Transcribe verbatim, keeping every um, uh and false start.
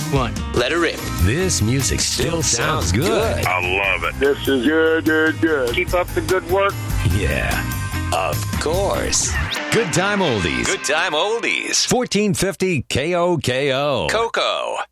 one. Let her rip. This music still sounds good. I love it. This is good, good, good. Keep up the good work. Yeah. Of course. Good time oldies. Good time oldies. fourteen fifty K O K O. Coco.